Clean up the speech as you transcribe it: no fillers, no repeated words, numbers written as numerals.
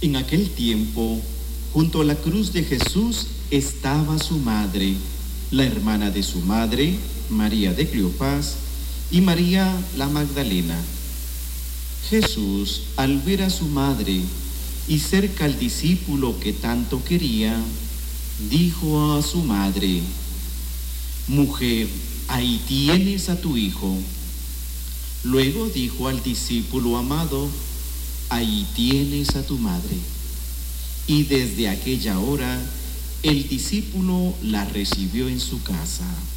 En aquel tiempo, junto a la cruz de Jesús estaba su madre, la hermana de su madre, María de Cleofás, y María la Magdalena. Jesús, al ver a su madre y cerca al discípulo que tanto quería, dijo a su madre: «Mujer, ahí tienes a tu hijo». Luego dijo al discípulo amado: «Ahí tienes a tu madre». Y desde aquella hora el discípulo la recibió en su casa.